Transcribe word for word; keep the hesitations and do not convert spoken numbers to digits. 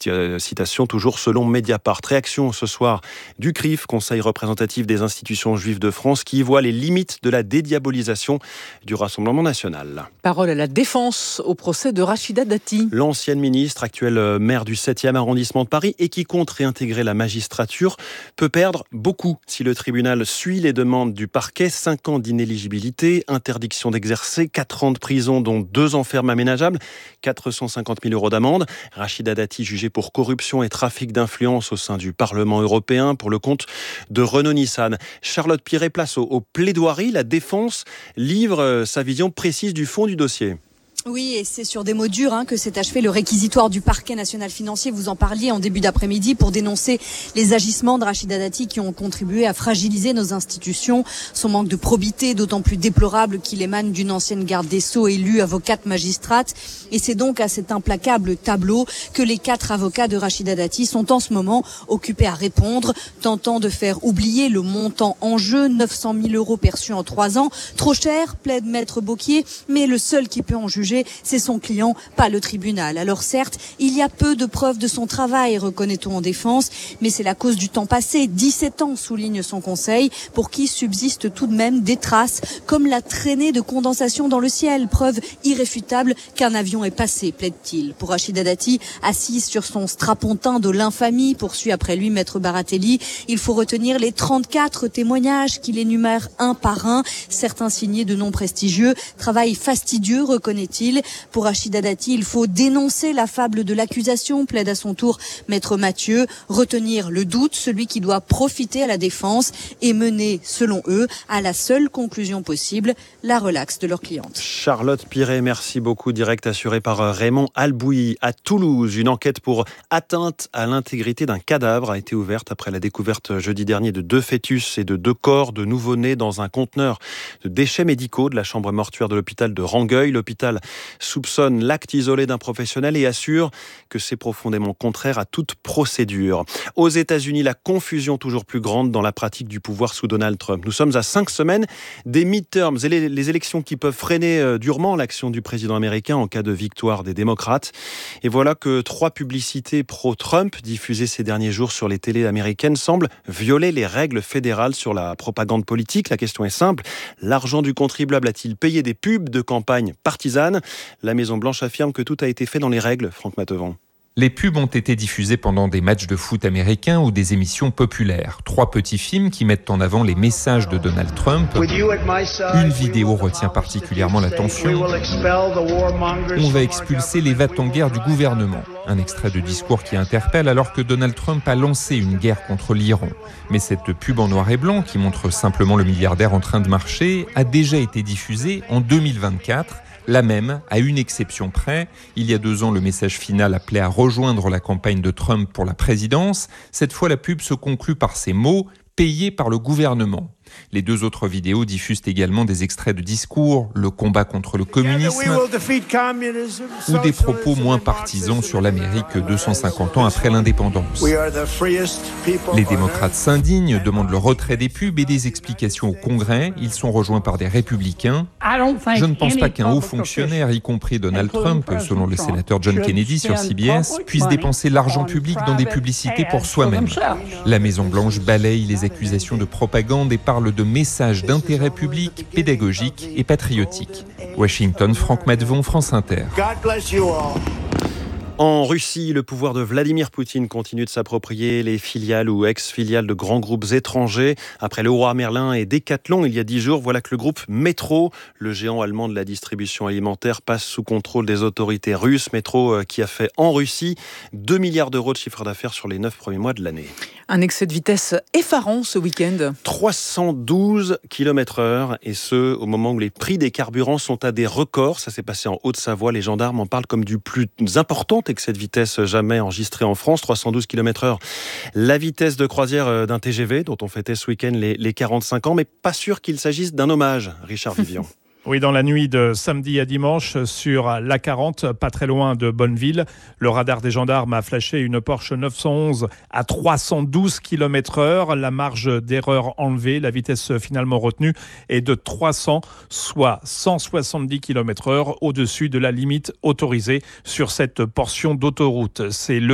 Citation toujours selon Mediapart. Réaction ce soir du C R I F, Conseil représentatif des institutions juives de France, qui voit les limites de la dédiabolisation du Rassemblement national. Parole à la défense au procès de Rachida Dati. L'ancienne ministre, actuelle maire du septième arrondissement de Paris et qui compte réintégrer la magistrature, peut perdre beaucoup si le tribunal suit les demandes du parquet. cinq ans d'inéligibilité, interdiction d'exercer, quatre ans de prison dont deux ans ferme aménageables, quatre cent cinquante mille euros d'amende. Rachida Dati jugée pour corruption et trafic d'influence au sein du Parlement européen pour le compte de Renault-Nissan. Charlotte Piret place au, au plaidoirie. La défense livre sa vision précise du fond du dossier. Oui, et c'est sur des mots durs hein, que s'est achevé le réquisitoire du parquet national financier. Vous en parliez en début d'après-midi pour dénoncer les agissements de Rachida Dati qui ont contribué à fragiliser nos institutions. Son manque de probité, d'autant plus déplorable qu'il émane d'une ancienne garde des Sceaux élue avocate magistrate. Et c'est donc à cet implacable tableau que les quatre avocats de Rachida Dati sont en ce moment occupés à répondre, tentant de faire oublier le montant en jeu, neuf cent mille euros perçus en trois ans. Trop cher, plaide Maître Bocquier, mais le seul qui peut en juger, c'est son client, pas le tribunal. Alors certes, il y a peu de preuves de son travail, reconnaît-on en défense, mais c'est la cause du temps passé. dix-sept ans, souligne son conseil, pour qui subsistent tout de même des traces, comme la traînée de condensation dans le ciel, preuve irréfutable qu'un avion est passé, plaide-t-il. Pour Rachida Dati, assise sur son strapontin de l'infamie, poursuit après lui Maître Baratelli, il faut retenir les trente-quatre témoignages qu'il énumère un par un, certains signés de noms prestigieux. Travail fastidieux, reconnaît-il. Pour Rachida Dati, il faut dénoncer la fable de l'accusation, plaide à son tour Maître Mathieu, retenir le doute, celui qui doit profiter à la défense et mener, selon eux, à la seule conclusion possible, la relaxe de leur cliente. Charlotte Piret, merci beaucoup. Direct assuré par Raymond Albouy. À Toulouse, une enquête pour atteinte à l'intégrité d'un cadavre a été ouverte après la découverte jeudi dernier de deux fœtus et de deux corps de nouveau-nés dans un conteneur de déchets médicaux de la chambre mortuaire de l'hôpital de Rangueil. L'hôpital soupçonne l'acte isolé d'un professionnel et assure que c'est profondément contraire à toute procédure. Aux États-Unis, la confusion toujours plus grande dans la pratique du pouvoir sous Donald Trump. Nous sommes à cinq semaines des midterms et les, les élections qui peuvent freiner durement l'action du président américain en cas de victoire des démocrates. Et voilà que trois publicités pro-Trump diffusées ces derniers jours sur les télés américaines semblent violer les règles fédérales sur la propagande politique. La question est simple. L'argent du contribuable a-t-il payé des pubs de campagne partisanes ? La Maison-Blanche affirme que tout a été fait dans les règles, Franck Matevon. Les pubs ont été diffusées pendant des matchs de foot américains ou des émissions populaires. Trois petits films qui mettent en avant les messages de Donald Trump. Une vidéo retient particulièrement l'attention. On va expulser les va-t-en-guerre du gouvernement. Un extrait de discours qui interpelle alors que Donald Trump a lancé une guerre contre l'Iran. Mais cette pub en noir et blanc, qui montre simplement le milliardaire en train de marcher, a déjà été diffusée en deux mille vingt-quatre. La même, à une exception près. Il y a deux ans, le message final appelait à rejoindre la campagne de Trump pour la présidence. Cette fois, la pub se conclut par ces mots « payés par le gouvernement ». Les deux autres vidéos diffusent également des extraits de discours, le combat contre le communisme ou des propos moins partisans sur l'Amérique deux cent cinquante ans après l'indépendance. Les démocrates s'indignent, demandent le retrait des pubs et des explications au Congrès. Ils sont rejoints par des républicains. Je ne pense pas qu'un haut fonctionnaire, y compris Donald Trump, selon le sénateur John Kennedy sur C B S, puisse dépenser l'argent public dans des publicités pour soi-même. La Maison-Blanche balaye les accusations de propagande et parle de messages d'intérêt public, pédagogique et patriotique. Washington, Franck Matevon, France Inter. En Russie, le pouvoir de Vladimir Poutine continue de s'approprier les filiales ou ex-filiales de grands groupes étrangers. Après Leroy Merlin et Decathlon, il y a dix jours, voilà que le groupe Metro, le géant allemand de la distribution alimentaire, passe sous contrôle des autorités russes. Metro qui a fait en Russie deux milliards d'euros de chiffre d'affaires sur les neuf premiers mois de l'année. Un excès de vitesse effarant ce week-end. trois cent douze kilomètres heure et ce, au moment où les prix des carburants sont à des records. Ça s'est passé en Haute-Savoie. Les gendarmes en parlent comme du plus important excès de vitesse jamais enregistré en France. trois cent douze kilomètres heure. La vitesse de croisière d'un T G V dont on fêtait ce week-end les, les quarante-cinq ans, mais pas sûr qu'il s'agisse d'un hommage. Richard Vivian. Oui, dans la nuit de samedi à dimanche, sur l'A quarante, pas très loin de Bonneville, le radar des gendarmes a flashé une Porsche neuf cent onze à trois cent douze kilomètres heure. La marge d'erreur enlevée, la vitesse finalement retenue est de trois cents, soit cent soixante-dix kilomètres heure au-dessus de la limite autorisée sur cette portion d'autoroute. C'est le